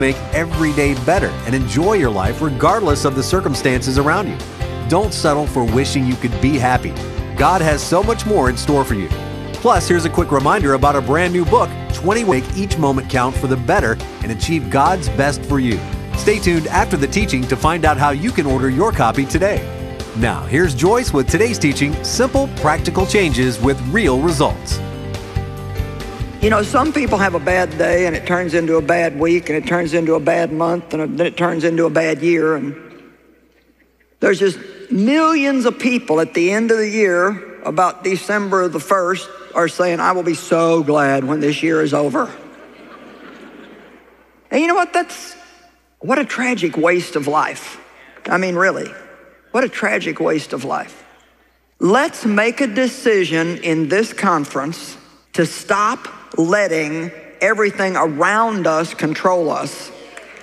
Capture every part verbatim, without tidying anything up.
Make every day better and enjoy your life regardless of the circumstances around you. Don't settle for wishing you could be happy. God has so much more in store for you. Plus, here's a quick reminder about our brand new book, twenty Ways to Make Each Moment Count for the Better and Achieve God's Best for You. Stay tuned after the teaching to find out how you can order your copy today. Now, here's Joyce with today's teaching, Simple, Practical Changes with Real Results. You know, some people have a bad day and it turns into a bad week and it turns into a bad month and then it turns into a bad year. And there's just millions of people at the end of the year, about December the first, are saying, I will be so glad when this year is over. And you know what? That's, what a tragic waste of life. I mean, really, what a tragic waste of life. Let's make a decision in this conference to stop letting everything around us control us.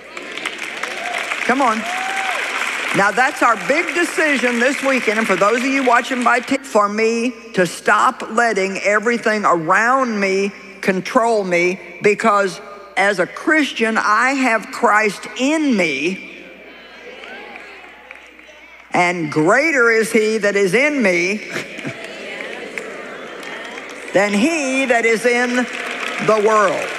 Come on. Now that's our big decision this weekend, and for those of you watching by T V, for me to stop letting everything around me control me, because as a Christian, I have Christ in me, and greater is He that is in me than he that is in the world.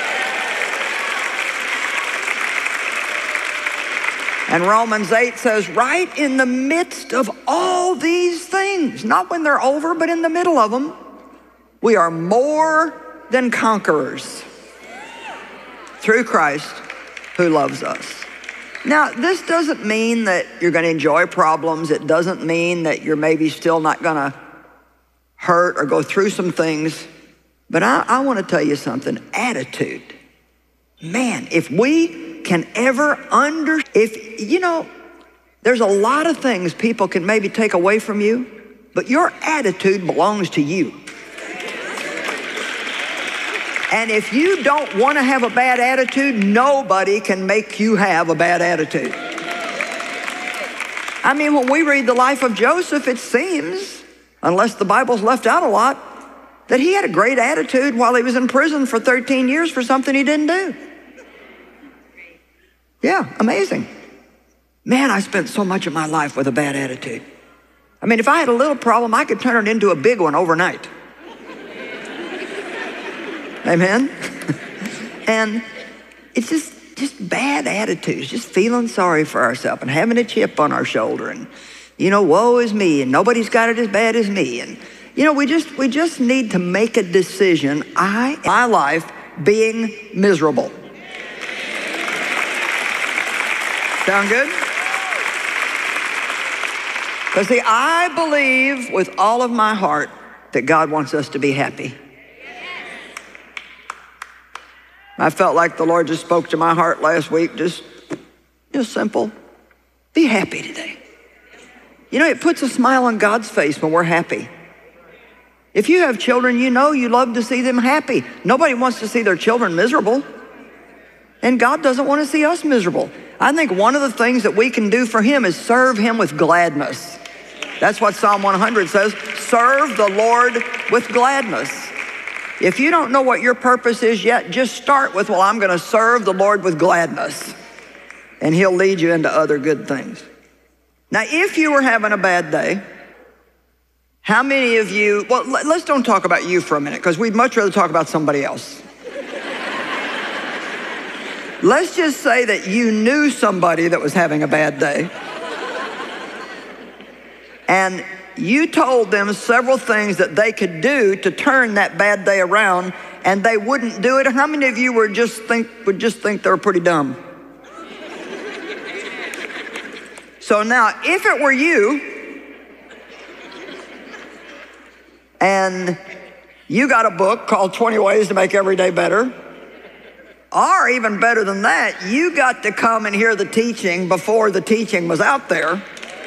And Romans eight says, right in the midst of all these things, not when they're over, but in the middle of them, we are more than conquerors through Christ who loves us. Now, this doesn't mean that you're going to enjoy problems. It doesn't mean that you're maybe still not going to hurt or go through some things. But I, I want to tell you something. Attitude. Man, if we can ever under, if, you know, there's a lot of things people can maybe take away from you, but your attitude belongs to you. And if you don't want to have a bad attitude, nobody can make you have a bad attitude. I mean, when we read the life of Joseph, it seems, unless the Bible's left out a lot, that he had a great attitude while he was in prison for thirteen years for something he didn't do. Yeah, amazing. Man, I spent so much of my life with a bad attitude. I mean, if I had a little problem, I could turn it into a big one overnight. Amen? And it's just, just bad attitudes, just feeling sorry for ourselves and having a chip on our shoulder and, you know, woe is me, and nobody's got it as bad as me. And, you know, we just, we just need to make a decision. I, my life being miserable. Sound good? Because see, I believe with all of my heart that God wants us to be happy. I felt like the Lord just spoke to my heart last week, just, just simple. Be happy today. You know, it puts a smile on God's face when we're happy. If you have children, you know you love to see them happy. Nobody wants to see their children miserable. And God doesn't want to see us miserable. I think one of the things that we can do for Him is serve Him with gladness. That's what Psalm one hundred says, serve the Lord with gladness. If you don't know what your purpose is yet, just start with, well, I'm going to serve the Lord with gladness. And He'll lead you into other good things. Now, if you were having a bad day, how many of you, well, let's don't talk about you for a minute, because we'd much rather talk about somebody else. Let's just say that you knew somebody that was having a bad day. And you told them several things that they could do to turn that bad day around, and they wouldn't do it. How many of you were just think, would just think they were pretty dumb? So now, if it were you, and you got a book called twenty Ways to Make Every Day Better, or even better than that, you got to come and hear the teaching before the teaching was out there.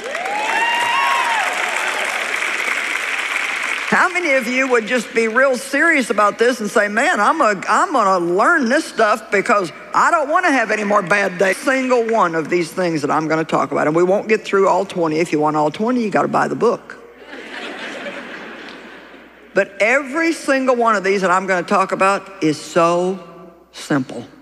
How many of you would just be real serious about this and say, man, I'm, a, I'm gonna learn this stuff because I don't want to have any more bad days. Single one of these things that I'm gonna talk about, and we won't get through all twenty. If you want all twenty, you gotta buy the book. But every single one of these that I'm gonna talk about is so simple.